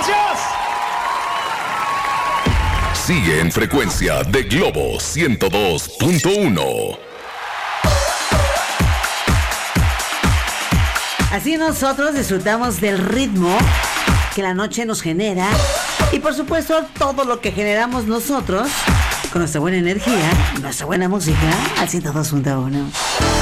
gracias. Sigue en frecuencia de Globo 102.1. Así nosotros disfrutamos del ritmo que la noche nos genera y por supuesto todo lo que generamos nosotros con nuestra buena energía, nuestra buena música al 102.1.